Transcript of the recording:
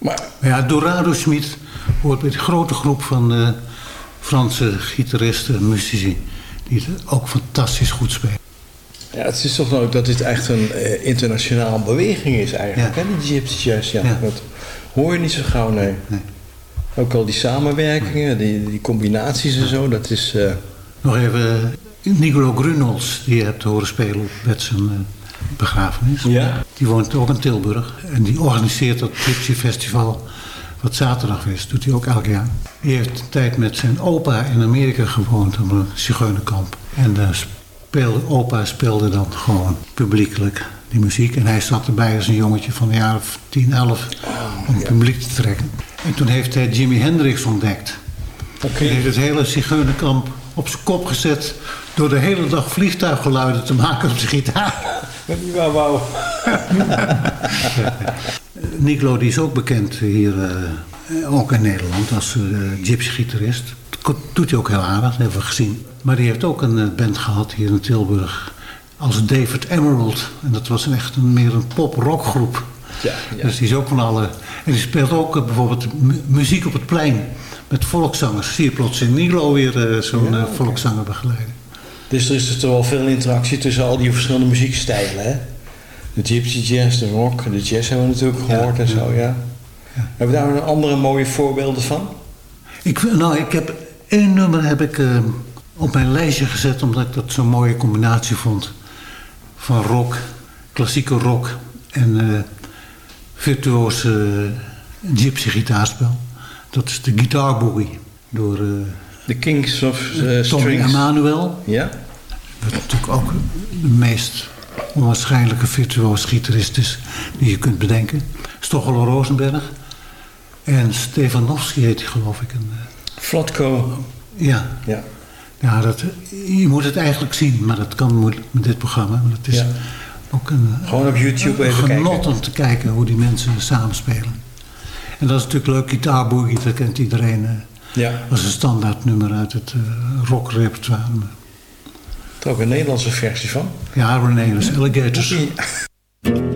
Maar ja, Dorado Schmid hoort bij de grote groep van Franse gitaristen en muzici die het ook fantastisch goed spelen. ja, het is toch ook dat dit echt een internationale beweging is eigenlijk, Ja. hè, die Gypsy Jazz. Ja. Ja. Dat hoor je niet zo gauw, nee. Ook al die samenwerkingen, die combinaties en zo, dat is... Nog even Nicolo Grunholz, die je hebt horen spelen op Betsen begrafenis. Ja. Die woont ook in Tilburg en die organiseert dat Gypsy Festival wat zaterdag is. Doet hij ook elk jaar. Die heeft een tijd met zijn opa in Amerika gewoond op een zigeunerkamp. En opa speelde dan gewoon publiekelijk die muziek. En hij zat erbij als een jongetje van een jaar of 10, 11 om het publiek te trekken. En toen heeft hij Jimi Hendrix ontdekt. Oké. Hij heeft het hele zigeunerkamp op zijn kop gezet door de hele dag vliegtuiggeluiden te maken op zijn gitaar. Wauw. Nicolo die is ook bekend hier, ook in Nederland, als gypsy-gitarist. Dat doet hij ook heel aardig, dat hebben we gezien. Maar die heeft ook een band gehad hier in Tilburg als David Emerald. En dat was echt meer een pop-rockgroep. Ja. Dus die is ook van alle... En die speelt ook bijvoorbeeld muziek op het plein met volkszangers. Zie je plots in Nicolo weer zo'n volkszanger begeleiden. Dus er is dus toch wel veel interactie tussen al die verschillende muziekstijlen, hè? De gypsy jazz, de rock, de jazz hebben we natuurlijk gehoord en zo, ja. Hebben we daar nog andere mooie voorbeelden van? Ik heb één nummer op mijn lijstje gezet omdat ik dat zo'n mooie combinatie vond van rock, klassieke rock en virtuoze gypsy gitaarspel. Dat is de Guitar Boogie door The Kings of Tommy Strings. Emmanuel. Ja? Dat natuurlijk ook de meest onwaarschijnlijke virtuoze gitarist is die je kunt bedenken. Stoffelo Rosenberg. En Stefanovski heet hij, geloof ik. Flatko. Ja. Ja. Ja, je moet het eigenlijk zien, maar dat kan moeilijk met dit programma. Maar het is ook Gewoon op YouTube even genot kijken. om te kijken hoe die mensen samenspelen. En dat is natuurlijk leuk. Guitar Boogie, dat kent iedereen. Ja. Dat is een standaard nummer uit het rockrepertoire. Er is ook een Nederlandse versie van. Ja, René, dat is Alligators. Oké.